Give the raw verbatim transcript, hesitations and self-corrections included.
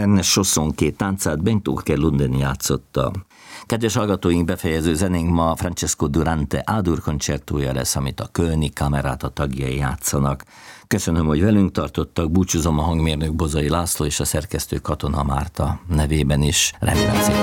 Ernest Chausson két táncát Bentúke Lundin játszotta. Kedves hallgatóink, befejező zenénk ma Francesco Durante A-dur koncertúja lesz, amit a Kölni Kamerata tagjai játszanak. Köszönöm, hogy velünk tartottak, búcsúzom a hangmérnök Bozai László és a szerkesztő Katona Márta nevében is. Remélem szépen